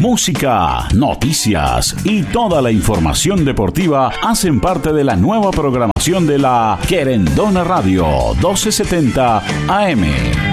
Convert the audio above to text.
música, noticias y toda la información deportiva hacen parte de la nueva programación de la Querendona Radio 1270 AM.